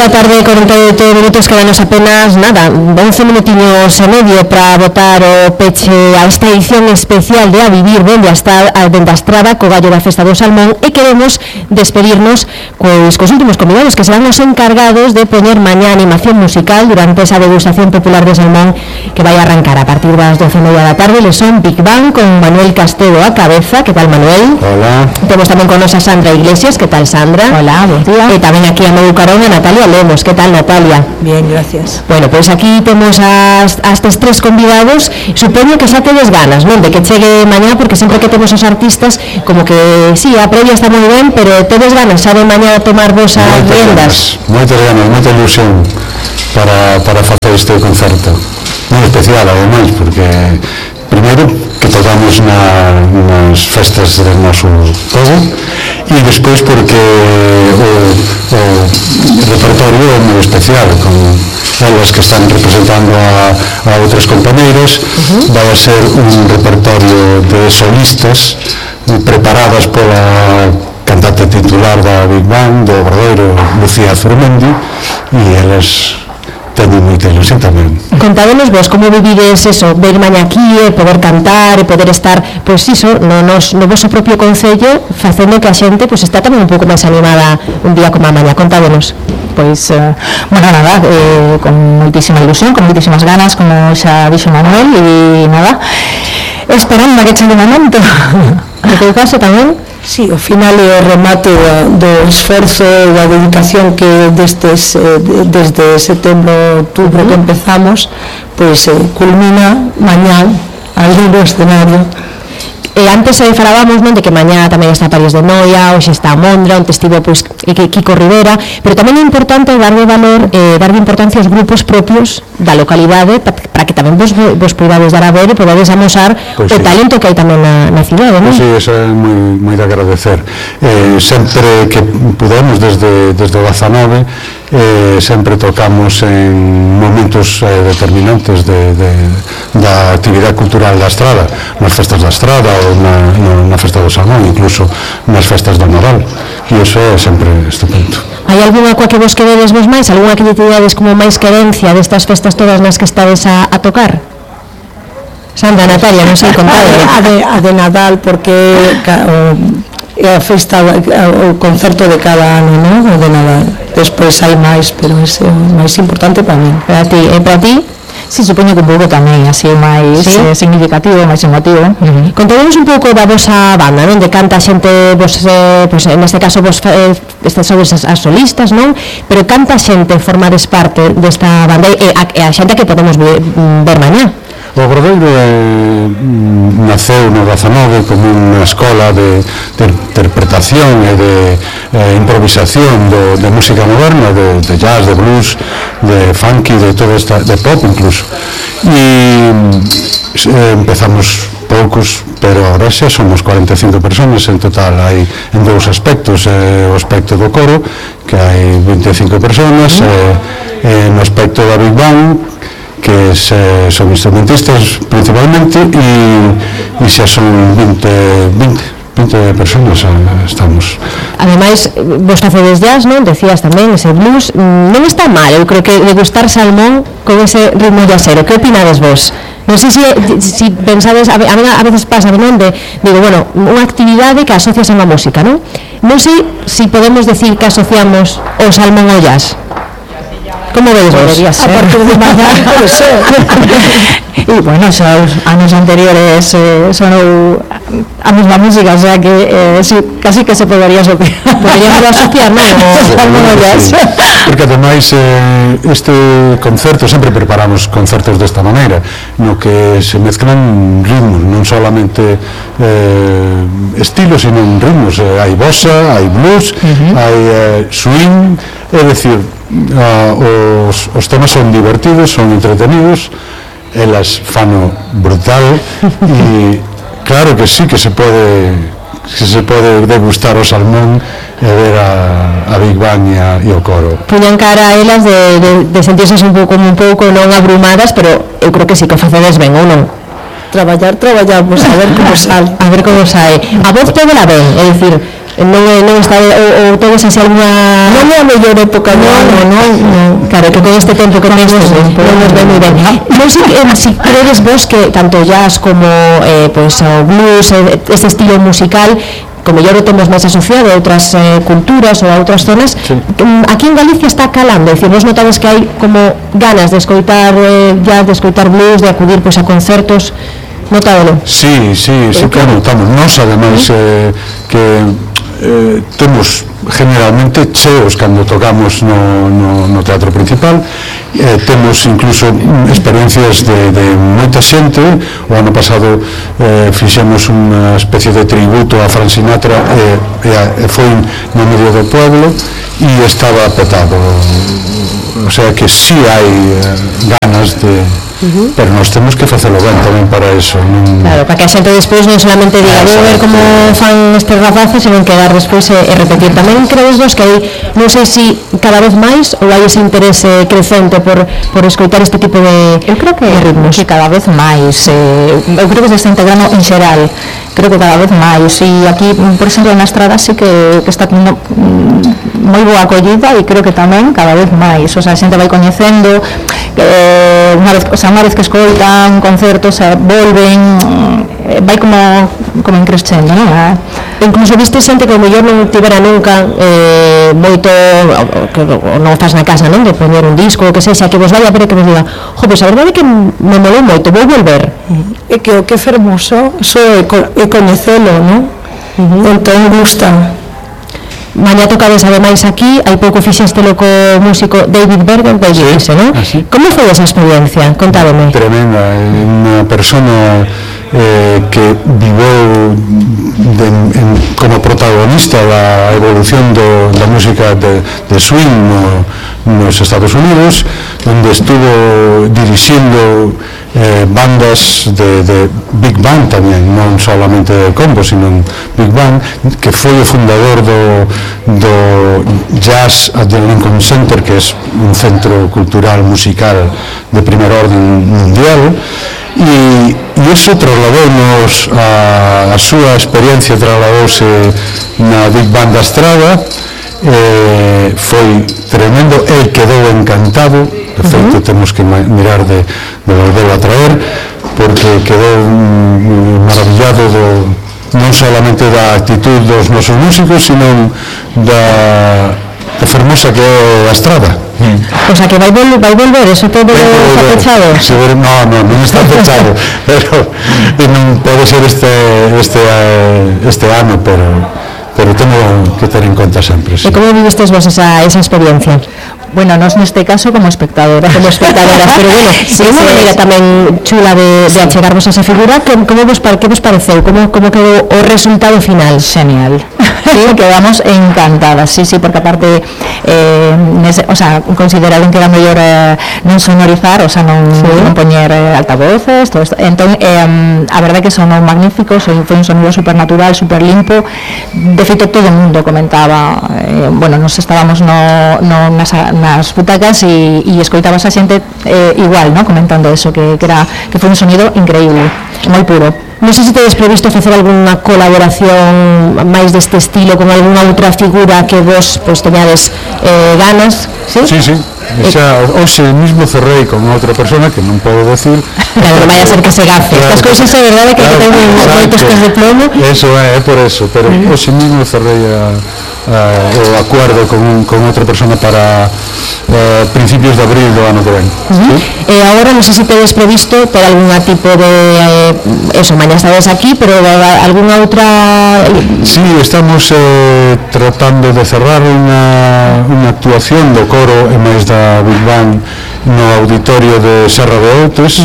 da tarde, 48 minutos, quedanos apenas, 11 minutiños e medio para botar o peche a esta edición especial de A Vivir dende a Estrada co gallo da Festa do Salmón, e queremos despedirnos cos últimos convidados que serán os encargados de poñer mañá animación musical durante esa degustación popular de salmón que vai arrancar a partir das 12:30 da tarde. Les son Big Bang con Manuel Castedo a cabeza. Que tal, Manuel? Hola. Temos tamén con nos a Sandra Iglesias. Que tal, Sandra? Hola, buen día. E tamén aquí a meu carón a Natalia Lemos. Que tal, Natalia? Bien, gracias. Bueno, pois aquí temos a estes tres convidados. Supoño que xa tedes ganas, non? De que chegue mañá, porque sempre que temos os artistas como que, sí, a previa está moi ben, pero tedes ganas xa de mañá tomar vos as riendas. Moitas ganas, moita ilusión para facer este concerto moi especial, ademais, porque primeiro que tocamos nas festas do noso povo, e despois porque o repertorio é moi especial, con elas que están representando a outras compañeiras. Vai a ser un repertorio de solistas preparadas pola cantante titular da Big Bang, do Obradoiro, Lucía Zurmendi, e elas teñen moita ilusión tamén. Contádenos vos como vivides eso, ver mañá aquí, poder cantar e poder estar, pois iso, no vosso propio concello, facendo que a xente está tamén un pouco máis animada un día como a mañá. Contádenos. Pois, bueno, nada, con moitísima ilusión, con moitísimas ganas, como xa dixo Manuel, e nada, esperando a que chegue o momento. No teu caso tamén? Sí, ao final é o remate do esforzo e da dedicación que desde setembro, outubro que empezamos, pois culmina mañá ali no escenario. Antes falábamos, non, de que mañá tamén está París de Noia, hoxe está Mondra, onde estivo Kiko Rivera, pero tamén é importante darle valor, darle importancia aos grupos propios da localidade para que tamén vos podades dar a ver e podades amosar o talento que hai tamén na cidade, non? Sí, eso é moi de agradecer. Sempre que pudemos, desde o 19, sempre tocamos en momentos determinantes da actividade cultural da Estrada, nas festas da Estrada ou na festa do Salmón, incluso nas festas do Nadal, e iso é sempre estupendo. Hai algunha coa que vos queredes vos máis? Algunha que lle tedes como máis querencia destas festas todas nas que estades a tocar? Sandra, Natalia, non sei, contade. A de Nadal, porque é a festa, o concerto de cada ano, non? O de Nadal. Despois hai máis, pero ese é o máis importante para mí. Para ti, e para ti? Sí, supoño que un pouco tamén, así máis significativo, máis emotivo. Contadenos un pouco da vosa banda, non? De canta xente, vos, neste caso vos sodes as solistas, non? Pero canta xente formades parte desta banda e a xente que podemos ver mañá. O Obradoiro naceu no 19 como unha escola de interpretación e de improvisación de música moderna, de jazz, de blues, de funky, de todo de pop incluso, e empezamos poucos, pero ahora xa somos 45 personas en total. Hai en dous aspectos, o aspecto do coro, que hai 25 personas, e no aspecto da Big Bang, que son instrumentistas principalmente, e xa son 20 personas estamos. Ademais, vos facedes jazz, non? Decías tamén, ese blues non está mal, eu creo que degustar salmón con ese ritmo jazzero. Que opinades vos? Non sei se pensades, a veces pasa, non? Digo, bueno, unha actividade que asocias a unha música, non? Non sei se podemos decir que asociamos o salmón ao jazz. Como vedes vos? Debería ser. A partir de mañá pode ser. E, bueno, xa os anos anteriores sonou a mesma música, o sea que sí, casi que se podería asociar. Poderíamos asociar, non? Porque ademais este concerto, sempre preparamos concertos desta maneira, no que se mezclan ritmos, non solamente estilos, sino ritmos. Hai bossa, hai blues, hai swing, é dicir, os temas son divertidos, son entretenidos, elas fano brutal, e claro que sí que se pode degustar o salmón e ver a Big Bang e o coro. Puñan cara a elas de sentirse un pouco non abrumadas, pero eu creo que sí que facedes ben, ou non? Traballamos, a ver como sale. A ver como sae. A voz todo la ven, é dicir, Non está ou tedes así alguna... Non é a mellor época do ano. Claro, que con este tempo que temos non nos ve moi ben. Non sei se credes vos que tanto jazz como pois o blues, este estilo musical, como mellor o temos máis asociado a outras culturas ou a outras zonas, aquí en Galicia está calando, é dicir, vos notades que hai como ganas de escoitar jazz, de escoitar blues, de acudir pois a concertos, notádelo? Sí, que notamos. Nos, ademais, que temos generalmente cheos cando tocamos no teatro principal, temos incluso experiencias de moita xente. O ano pasado fixemos unha especie de tributo a Frank Sinatra e foi no medio do pueblo e estaba petado, o sea que sí hai ganas de... pero nós temos que facelo ben tamén para eso. Claro, para que a xente despois non solamente diga vou ver como fan estes rapazes, senón quedar despois e repetir. Tamén credes vos que hai, non sei se cada vez máis ou hai ese interese crecente por escoitar este tipo de eu creo que ritmos? Que cada vez máis, eu creo que se está integrando en xeral, creo que cada vez máis, e aquí, por exemplo, na Estrada sí que está tendo moi boa acollida e creo que tamén cada vez máis, o sea, a xente vai coñecendo unha vez que escoitan concertos volven, vai como increscendo, non? Incluso viste xente que mellor non tivera nunca moito, que non faz na casa, non? De poñer un disco, o que sexa, que vos vai a ver e que vos diga pois a verdade é que me molou moito, vou volver. É que o que é fermoso é coñecelo, non? Entón gusta. Mañá tocades ademais aquí, hai pouco fixéstelo co músico David Berger, non? Como foi esa experiencia? Contádeme. Tremenda, unha persona que vivou como protagonista da evolución da música de swing nos Estados Unidos, onde estuvo dirixindo bandas de Big Band tamén, non solamente de combo, sino Big Band, que foi o fundador do Jazz at the Lincoln Center, que é un centro cultural musical de primer orden mundial, e iso trasladounos a súa experiencia, trasladouse na Big Band da Estrada, foi tremendo, el quedou encantado. De feito, temos que mirar de volverlo a traer, porque quedou maravillado non solamente da actitud dos nosos músicos, sino da fermosa que é a Estrada. O sea, que vai volver, eso todo está fechado? Non está fechado, pero non pode ser este ano, pero tengo que ter en conta sempre. E como vivistes vos esa experiencia? Bueno, nos neste caso como espectadoras, pero bueno, sí, unha maneira tamén chula de achegarvos a esa figura. Que vos pareceu? Como quedou o resultado final? Genial. Sí, quedamos encantadas, sí, porque aparte o sea, consideraron que era mellor non sonorizar, o sea, non poñer altavoces, todo isto. Entón, a verdade que sonou magnífico, foi un sonido supernatural, super limpo. De feito, todo o mundo comentaba, bueno, nos estábamos nas butacas e escoitabas a xente igual, ¿no? Comentando eso, que foi un sonido increíble, moi puro. Non sei se tedes previsto facer algunha colaboración máis deste estilo con algunha outra figura que vos teñades ganas, sí? Sí. Xa hoxe mismo cerrei con outra persona que non podo decir. Claro, non vai a ser que se gafe. Estas cousas é verdade que teñen moitos pés de plomo. Eso é por eso, pero hoxe mismo cerrei o acuerdo con outra persona para principios de abril do ano que ven. E agora non sei se tedes previsto ter algún tipo de eso, mañá estades aquí, pero algunha outra... Sí, estamos tratando de cerrar unha actuación do coro e máis da Big Band no auditorio de Serra de Outes,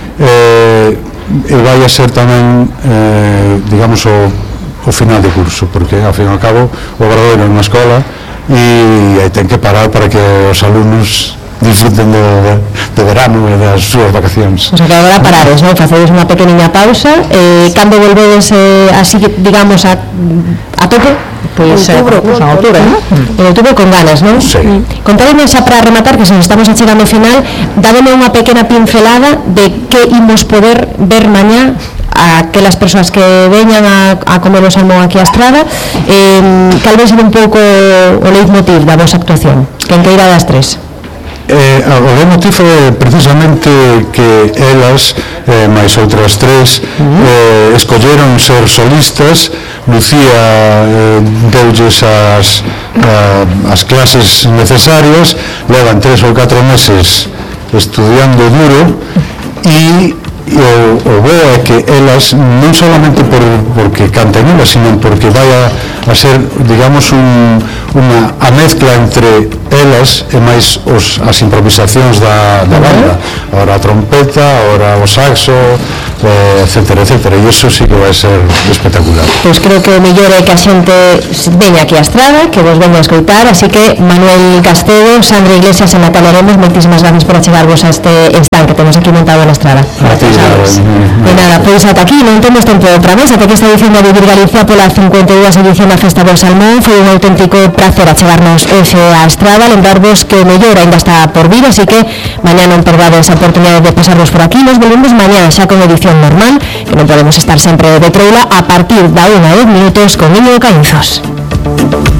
e vai a ser tamén digamos o final de curso, porque ao fin e ao cabo o Obradoiro é unha escola e ten que parar para que os alumnos disfruten do verano e das súas vacacións. O sea que agora parades, non? Facedes unha pequeniña pausa, cando volvedes así, digamos, a tope? Pois en outubro, non? En outubro con ganas, non? Sí. Contádeme xa para rematar, que se nos estamos achegando ao final, dádeme unha pequena pincelada de que imos poder ver mañá a aquelas persoas que veñan a comer o salmón aquí a Estrada, cal vai ser un pouco o leitmotiv da vosa actuación? Quen queira das tres? O leitmotiv é precisamente que elas, máis outras tres, escolleron ser solistas. Lucía deulles as clases necesarias, levan 3 ou 4 meses estudiando duro, e o bo é que elas non solamente porque canten elas, sino porque vai a ser, digamos, a mezcla entre elas e máis as improvisacións da banda, ora a trompeta, ora o saxo, etcétera, etcétera, e iso sí que vai ser espectacular. Pois creo que o mellor é que a xente veña aquí a Estrada, que vos veña a escoitar, así que Manuel Castedo, Sandra Iglesias e Natalia Lemos, moitísimas gracias por achegarvos a este stand que temos aquí montado na Estrada. De nada, pois ata aquí non temos tempo outra vez, ata que esta edición de Vivir Galicia pola 52ª edición da Festa do Salmón foi un auténtico placer achegarnos hoxe a Estrada. Lembrarvos que o mellor ainda está por vir, así que mañá non perdades a oportunidade de pasarvos por aquí. Nos volvemos mañá xa con edición normal, que non podemos estar sempre de troula, a partir da 1:10 con Niño Caínzos.